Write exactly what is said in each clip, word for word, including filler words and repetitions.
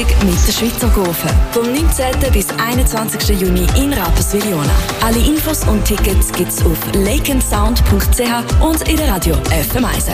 mit der Schweizer Gofen. Vom neunzehnten bis einundzwanzigsten Juni in Rapperswil-Jona. Alle Infos und Tickets gibt's auf lakeandsound punkt c h und in der Radio F M eins App.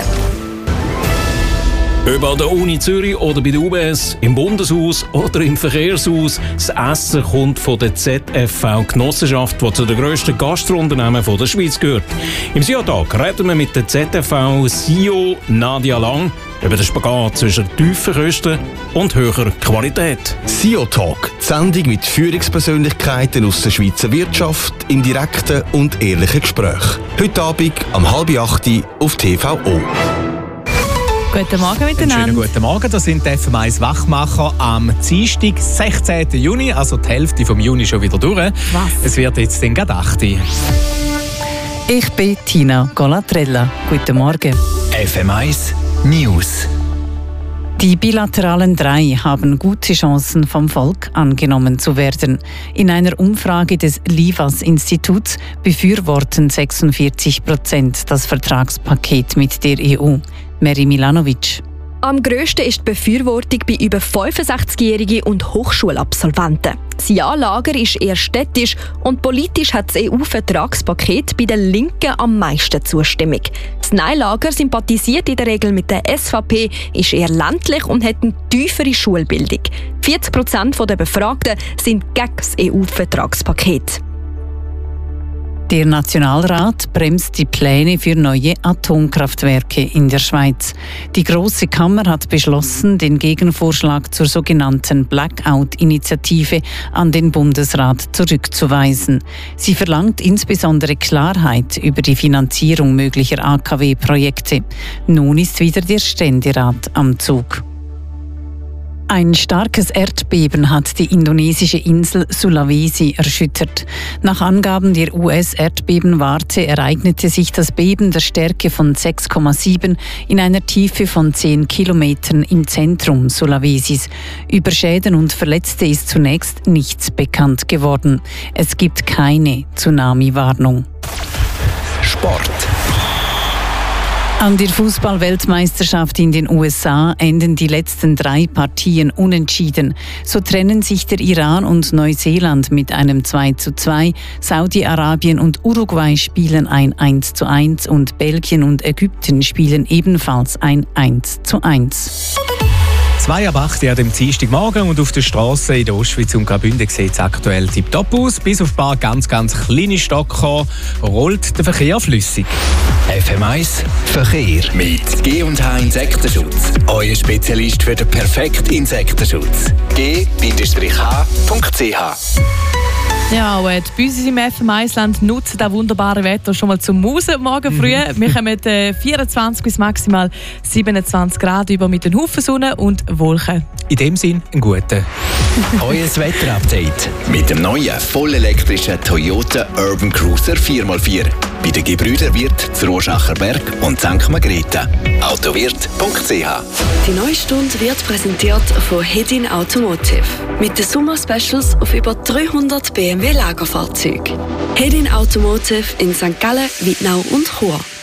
Ob an der Uni Zürich oder bei der U B S, im Bundeshaus oder im Verkehrshaus, das Essen kommt von der Z F V-Genossenschaft, die zu den grössten Gastrounternehmen der Schweiz gehört. Im S I O-Tag reden wir mit der Z F V-C E O Nadia Lang über den Spagat zwischen tiefen Kosten und höherer Qualität. S I O-Talk, die Sendung mit Führungspersönlichkeiten aus der Schweizer Wirtschaft im direkten und ehrlichen Gespräch. Heute Abend um halb acht auf T V O. Guten Morgen miteinander. Einen schönen guten Morgen, das sind die F M eins Wachmacher am Dienstag, sechzehnten Juni, also die Hälfte vom Juni schon wieder durch. Was? Es wird jetzt den gerade acht. Ich bin Tina Golatrella. Guten Morgen. F M eins News. Die bilateralen drei haben gute Chancen, vom Volk angenommen zu werden. In einer Umfrage des Livas-Instituts befürworten sechsundvierzig Prozent das Vertragspaket mit der E U. Meri Milanovic. Am grössten ist die Befürwortung bei über fünfundsechzigjährigen und Hochschulabsolventen. Das Ja-Lager ist eher städtisch und politisch hat das E U-Vertragspaket bei den Linken am meisten Zustimmung. Das Nein-Lager sympathisiert in der Regel mit der S V P, ist eher ländlich und hat eine tiefere Schulbildung. vierzig Prozent der Befragten sind gegen das E U-Vertragspaket. Der Nationalrat bremst die Pläne für neue Atomkraftwerke in der Schweiz. Die Grosse Kammer hat beschlossen, den Gegenvorschlag zur sogenannten Blackout-Initiative an den Bundesrat zurückzuweisen. Sie verlangt insbesondere Klarheit über die Finanzierung möglicher A K W-Projekte. Nun ist wieder der Ständerat am Zug. Ein starkes Erdbeben hat die indonesische Insel Sulawesi erschüttert. Nach Angaben der U S-Erdbebenwarte ereignete sich das Beben der Stärke von sechs Komma sieben in einer Tiefe von zehn Kilometern im Zentrum Sulawesis. Über Schäden und Verletzte ist zunächst nichts bekannt geworden. Es gibt keine Tsunami-Warnung. Sport. An der Fußball-Weltmeisterschaft in den U S A enden die letzten drei Partien unentschieden. So trennen sich der Iran und Neuseeland mit einem zwei zu zwei, Saudi-Arabien und Uruguay spielen ein eins zu eins und Belgien und Ägypten spielen ebenfalls ein eins zu eins. zwei ab acht an dem Dienstagmorgen und auf der Straße in der Ostschweiz und Graubünden sieht es aktuell tipptopp aus. Bis auf ein paar ganz, ganz kleine Stocker rollt der Verkehr flüssig. F M eins Verkehr mit G und H Insektenschutz. Euer Spezialist für den perfekten Insektenschutz. G H punkt c h. Ja, und die Büsis im F M eins-Land nutzen das wunderbare Wetter schon mal zum Mausen morgen früh. Mhm. Wir kommen äh, vierundzwanzig bis maximal siebenundzwanzig Grad über mit den Haufen Sonne und Wolken. In dem Sinn, einen guten. Euer Wetterupdate mit dem neuen vollelektrischen Toyota Urban Cruiser vier mal vier. Bei den Gebrüder Wirth zu Rorschacher Berg und Sankt Margrethe. autowirt punkt c h. Die neue Stunde wird präsentiert von Hedin Automotive. Mit den Sommer-Specials auf über dreihundert B M W-Lagerfahrzeuge. Hedin Automotive in Sankt Gallen, Wittnau und Chur.